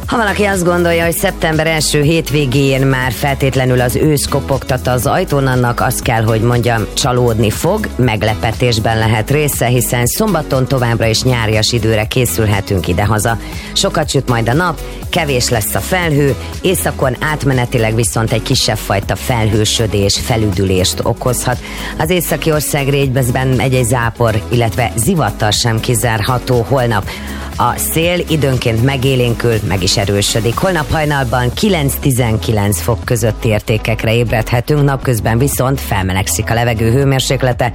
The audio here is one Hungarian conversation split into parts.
Ha valaki azt gondolja, hogy szeptember első hétvégén már feltétlenül az ősz kopogtat az ajtón, annak azt kell, hogy mondjam, csalódni fog, meglepetésben lehet része, hiszen szombaton továbbra is nyárias időre készülhetünk idehaza. Sokat süt majd a nap, kevés lesz a felhő, északon átmenetileg viszont egy kisebb fajta felhősödés, felüdülést okozhat. Az északi országrészben egy zápor, illetve zivatar sem kizárható holnap. A szél időnként megélénkül, meg is erősödik. Holnap hajnalban 9-19 fok közötti értékekre ébredhetünk, napközben viszont felmelegszik a levegő hőmérséklete.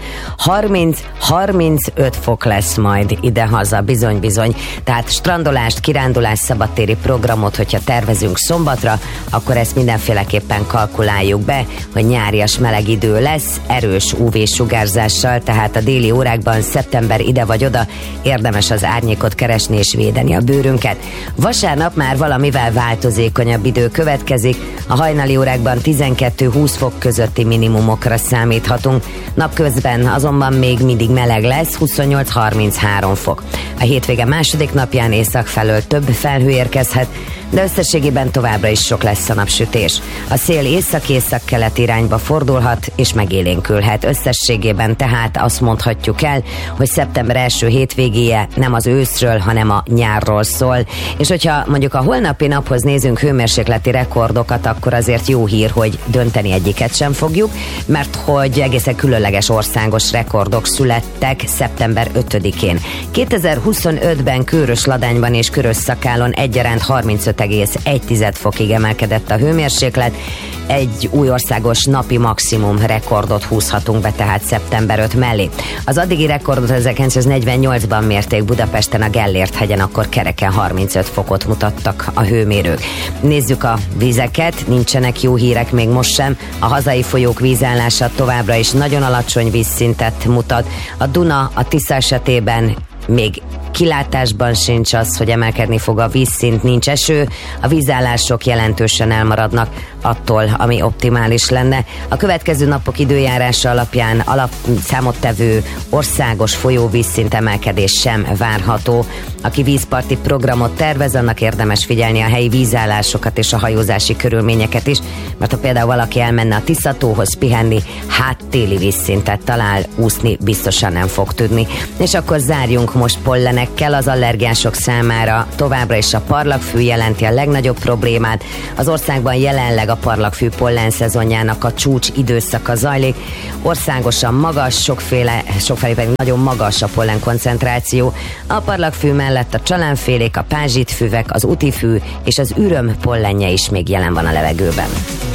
30-35 fok lesz majd idehaza, bizony-bizony. Tehát strandolást, kirándulást, szabadtéri programot, hogyha tervezünk szombatra, akkor ezt mindenféleképpen kalkuláljuk be, hogy nyárias meleg idő lesz, erős UV-sugárzással, tehát a déli órákban szeptember ide vagy oda érdemes az árnyékot keresni és védeni a bőrünket. Vasárnap már valamivel változékonyabb idő következik, a hajnali órákban 12-20 fok közötti minimumokra számíthatunk, napközben azonban még mindig meleg lesz, 28-33 fok. A hétvége második napján észak felől több felhő érkezhet, de összességében továbbra is sok lesz a napsütés. A szél észak-észak-kelet irányba fordulhat és megélénkülhet. Összességében tehát azt mondhatjuk el, hogy szeptember első hétvégéje nem az őszről, hanem a nyárról szól. És hogyha mondjuk a holnapi naphoz nézünk hőmérsékleti rekordokat, akkor azért jó hír, hogy dönteni egyiket sem fogjuk, mert hogy egészen különleges országos rekordok születtek szeptember 5-én. 2025-ben Kőrös-Ladányban és Körös-Szakálon egyaránt 35,1 fokig emelkedett a hőmérséklet, egy új országos napi maximum rekordot húzhatunk be tehát szeptember 5 mellé. Az addigi rekordot 1948-ban mérték Budapesten a Gellért-hegyen, akkor kereken 35 fokot mutattak a hőmérők. Nézzük a vizeket, nincsenek jó hírek még most sem. A hazai folyók vízállása továbbra is nagyon alacsony vízszintet mutat. A Duna, a Tisza esetében még kilátásban sincs az, hogy emelkedni fog a vízszint, nincs eső, a vízállások jelentősen elmaradnak attól, ami optimális lenne. A következő napok időjárása alapján alapszámottevő országos folyóvízszint emelkedés sem várható. Aki vízparti programot tervez, annak érdemes figyelni a helyi vízállásokat és a hajózási körülményeket is, mert ha például valaki elmenne a Tiszatóhoz pihenni, téli vízszintet talál, úszni biztosan nem fog tudni. És akkor zárjunk most pollenekkel. Az allergiások számára továbbra is a parlagfű jelenti a legnagyobb problémát. Az országban jelenleg a parlagfű pollen szezonjának a csúcs időszaka zajlik. Országosan magas, sokfelé pedig nagyon magas a pollen koncentráció. A parlagfű mellett a csalánfélék, a pázsitfüvek, az utifű és az üröm pollenje is még jelen van a levegőben.